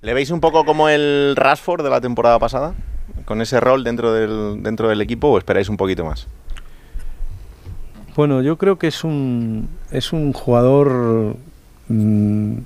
¿Le veis un poco como el Rashford de la temporada pasada? ¿Con ese rol dentro del equipo o esperáis un poquito más? Bueno, yo creo que es un jugador